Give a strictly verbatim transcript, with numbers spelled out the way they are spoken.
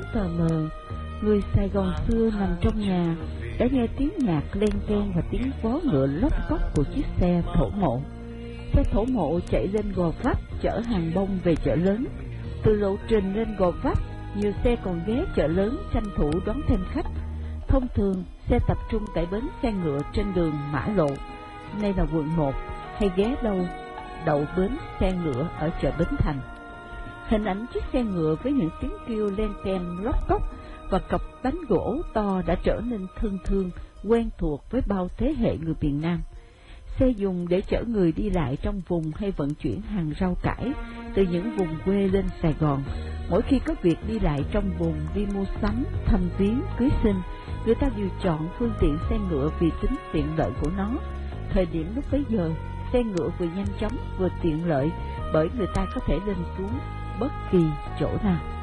tờ mờ, người Sài Gòn xưa nằm trong nhà đã nghe tiếng nhạc len keng và tiếng vó ngựa lóc cóc của chiếc xe thổ mộ. Xe thổ mộ chạy lên Gò Vấp chở hàng bông về chợ lớn. Từ lộ trình lên Gò Vấp, nhiều xe còn ghé chợ lớn tranh thủ đón thêm khách. Thông thường, xe tập trung tại bến xe ngựa trên đường Mã Lộ, nay là quận một, hay ghé đâu đậu bến xe ngựa ở chợ Bến Thành. Hình ảnh chiếc xe ngựa với những tiếng kêu len keng lóc cóc và cặp bánh gỗ to đã trở nên thân thương, quen thuộc với bao thế hệ người miền Nam. Xe dùng để chở người đi lại trong vùng hay vận chuyển hàng rau cải từ những vùng quê lên Sài Gòn. Mỗi khi có việc đi lại trong vùng, đi mua sắm, thăm viếng, cưới sinh, người ta đều chọn phương tiện xe ngựa vì tính tiện lợi của nó. Thời điểm lúc bấy giờ, xe ngựa vừa nhanh chóng vừa tiện lợi bởi người ta có thể lên xuống bất kỳ chỗ nào.